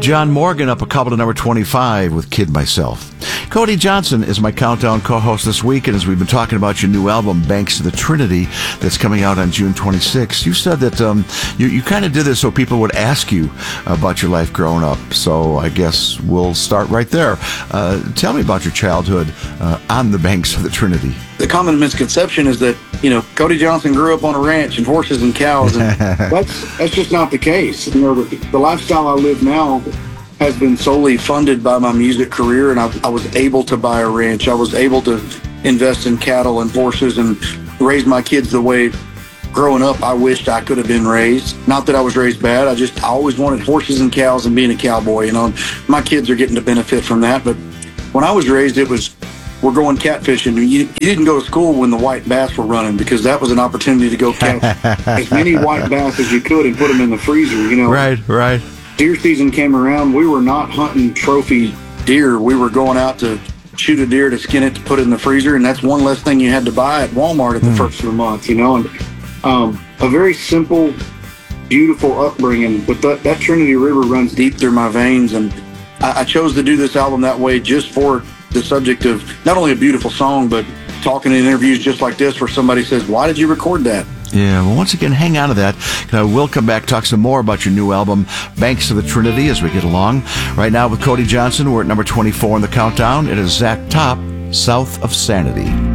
John Morgan up a couple to number 25 with Kid Myself. Cody Johnson is my Countdown co-host this week, and as we've been talking about your new album, Banks of the Trinity, that's coming out on June 26th, you said that you kind of did this so people would ask you about your life growing up. So I guess we'll start right there. Tell me about your childhood on the Banks of the Trinity. The common misconception is that, Cody Johnson grew up on a ranch and horses and cows, and that's just not the case. The lifestyle I live now has been solely funded by my music career, and I was able to buy a ranch. I was able to invest in cattle and horses and raise my kids the way growing up I wished I could have been raised. Not that I was raised bad. I always wanted horses and cows and being a cowboy. My kids are getting to benefit from that. But when I was raised, it was, we're going catfishing. You didn't go to school when the white bass were running, because that was an opportunity to go catch as many white bass as you could and put them in the freezer. Right. Deer season came around. We were not hunting trophy deer. We were going out to shoot a deer, to skin it, to put it in the freezer, and that's one less thing you had to buy at Walmart at the first of the month. And a very simple, beautiful upbringing. But that Trinity River runs deep through my veins, and I chose to do this album that way, just for the subject of not only a beautiful song, but talking in interviews just like this, where somebody says, "Why did you record that?" Yeah, well, once again, hang on to that. We'll come back, talk some more about your new album, Banks of the Trinity, as we get along. Right now with Cody Johnson, we're at number 24 in the countdown. It is Zach Top, South of Sanity.